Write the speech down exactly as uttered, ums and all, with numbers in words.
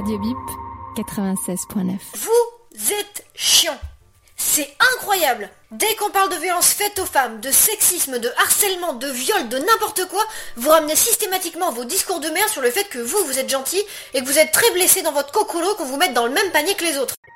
Radio Bip quatre-vingt-seize neuf. Vous êtes chiant. C'est incroyable. Dès qu'on parle de violences faites aux femmes, de sexisme, de harcèlement, de viol, de n'importe quoi, vous ramenez systématiquement vos discours de merde sur le fait que vous, vous êtes gentil et que vous êtes très blessé dans votre cocolo qu'on vous mette dans le même panier que les autres.